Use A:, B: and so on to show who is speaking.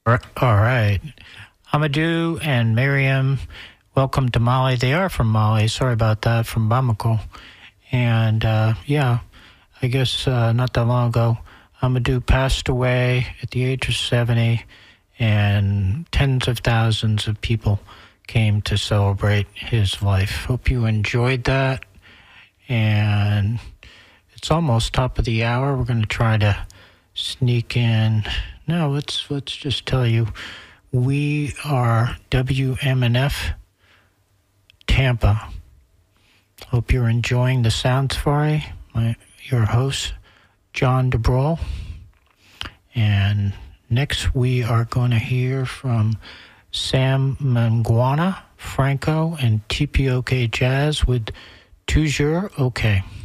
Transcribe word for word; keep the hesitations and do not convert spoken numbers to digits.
A: All right. Amadou and Miriam, welcome to Mali. They are from Mali. Sorry about that, from Bamako. And, uh, yeah, I guess uh, not that long ago, Amadou passed away at the age of seventy, and tens of thousands of people came to celebrate his life. Hope you enjoyed that. And it's almost top of the hour. We're going to try to sneak in. No, let's let's just tell you, we are W M N F Tampa. Hope you're enjoying the Sound Safari. My, your host, John DeBrol. And next we are going to hear from Sam Mangwana, Franco, and T P O K Jazz with Toujours OK.